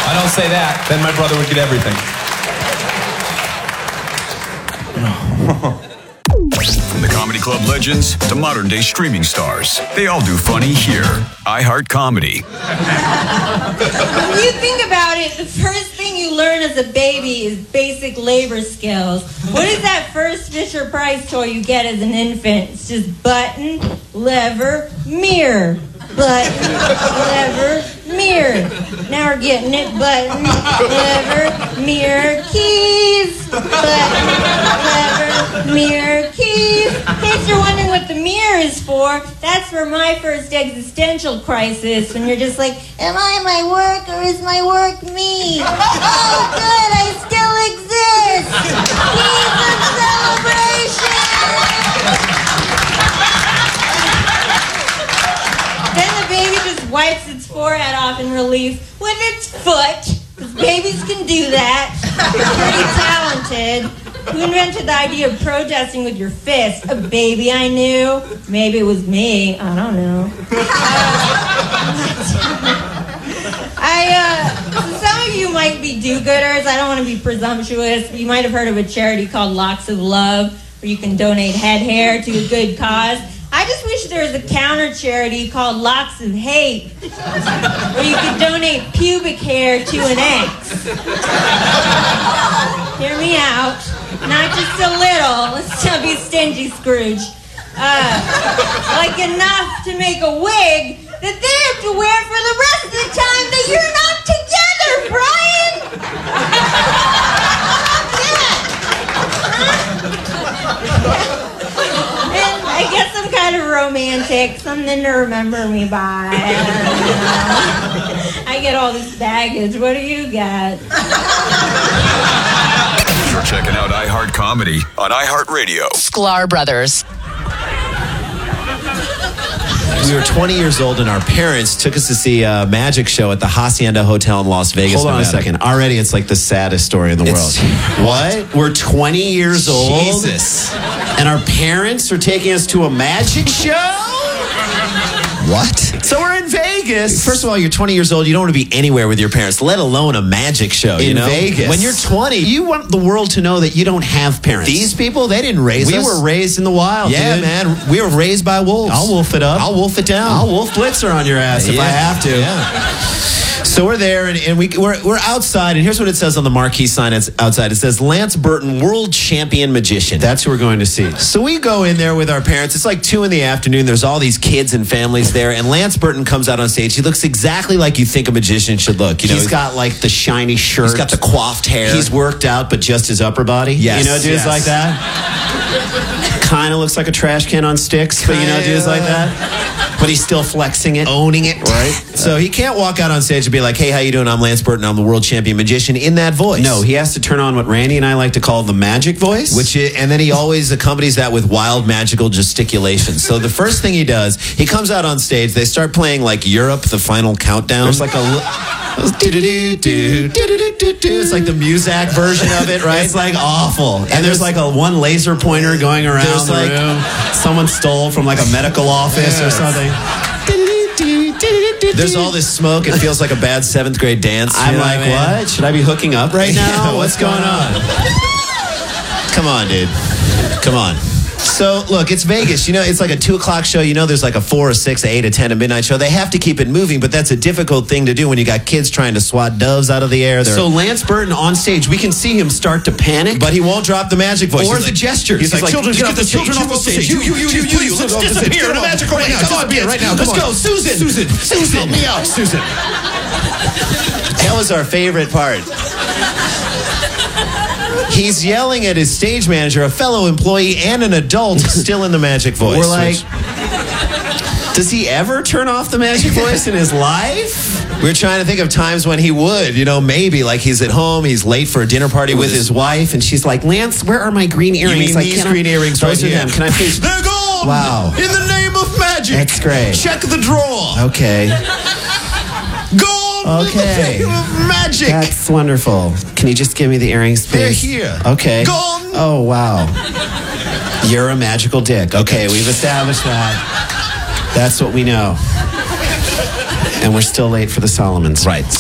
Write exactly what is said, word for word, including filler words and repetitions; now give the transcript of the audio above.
I don't say that, then my brother would get everything. From the Comedy Club legends to modern-day streaming stars, they all do funny here. iHeart Comedy. When you think about it, the first thing you learn as a baby is basic labor skills. What is that first Fisher-Price toy you get as an infant? It's just button, lever, mirror. Button, lever, mirror. Now we're getting it. Button, lever, mirror, keys. Button, lever, mirror, keys. In case you're wondering what the mirror is for, that's for my first existential crisis, when you're just like, am I my work or is my work me? Oh, good, I still exist. Keys of celebration. Then the baby just wipes its forehead off in relief with its foot, because babies can do that. They're pretty talented. Who invented the idea of protesting with your fist? A baby I knew? Maybe it was me. I don't know. Uh, I, uh, some of you might be do-gooders. I don't want to be presumptuous. You might have heard of a charity called Locks of Love, where you can donate head hair to a good cause. I just wish there was a counter charity called Locks of Hate, where you could donate pubic hair to an ex. Hear me out. Not just a little. Let's not be stingy, Scrooge. Uh, like enough to make a wig that they have to wear for the rest of the time that you're not together, Brian! And I guess I'm kind of romantic, something to remember me by. I don't know. I get all this baggage. What do you got? You're checking out iHeart Comedy on iHeartRadio. Sklar Brothers. We were twenty years old and our parents took us to see a magic show at the Hacienda Hotel in Las Vegas. Hold on Nevada. a second. Already it's like the saddest story in the It's- world. What? We're twenty years old? Jesus. And our parents are taking us to a magic show? What? So we're in Vegas. First of all, you're twenty years old. You don't want to be anywhere with your parents, let alone a magic show. in you know? Vegas. When you're twenty, you want the world to know that you don't have parents. these people, they didn't raise we us. were raised in the wild, Yeah, dude. man. We were raised by wolves. I'll wolf it up. I'll wolf it down. I'll wolf Blitzer on your ass if Yeah, I have to. yeah. So we're there, and, and we, we're, we're outside, and here's what it says on the marquee sign outside. It says, Lance Burton, world champion magician. That's who we're going to see. So we go in there with our parents. It's like two in the afternoon. There's all these kids and families there, and Lance Burton comes out on stage. He looks exactly like you think a magician should look. You know, He's got like the shiny shirt. he's got the coiffed hair. He's worked out, but just his upper body. Yes, You know dudes yes. like that? Kind of looks like a trash can on sticks, but you know dudes like that? But he's still flexing it. owning it. Right. So he can't walk out on stage and be like, hey, how you doing? I'm Lance Burton. I'm the world champion magician in that voice. No, he has to turn on what Randy and I like to call the magic voice. Which is, and then he always accompanies that with wild magical gesticulations. So the first thing he does, he comes out on stage. They start playing like Europe, the final countdown. There's like a... It's like the Muzak version of it, right? It's like awful. And, And there's there's- like a one laser pointer going around There's the like- room. Someone stole from like a medical office or Yes. something. There's all this smoke. It feels like a bad seventh grade dance. I'm You know like, I mean? what? Should I be hooking up right now? Yeah, What's going on? Come on, dude. Come on. So, look, it's Vegas. You know, it's like a two o'clock show. You know, there's like a four, a six, a eight, a ten, a midnight show. They have to keep it moving, but that's a difficult thing to do when you got kids trying to swat doves out of the air. They're, So Lance Burton on stage, we can see him start to panic. but he won't drop the magic voice. Or He's the like- gestures. He's, He's like, like, children, get get off the children stage. off the stage. You, you, you, you, you, you. Let's disappear in a magical right now. Come on, right now. Let's go, Susan. Susan. Susan, help me out, Susan. That was our favorite part. He's yelling at his stage manager, a fellow employee, and an adult still in the magic voice. We're like, which- does he ever turn off the magic voice in his life? we're trying to think of times when he would, you know, maybe like he's at home, he's late for a dinner party with, With his his wife, and she's like, Lance, where are my green earrings? You mean like, these can I- green earrings Those right are here? them. Can I please? They're gone! Wow. In the name of magic! That's great. Check the drawer! Okay. Gone! Okay. In the name of magic! That's wonderful. Can you just give me the earrings, They're please? here. Okay. Gone! Oh, wow. You're a magical dick. Okay, we've established that. That's what we know. And we're still late for the Solomons. Right.